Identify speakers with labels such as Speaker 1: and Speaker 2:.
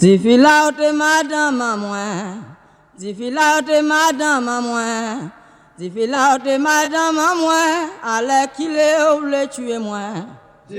Speaker 1: Zifila ote madame à moi, zifila ote madame à moi, zifila ote madame à moi, allez qu'il est ou le tuer moi.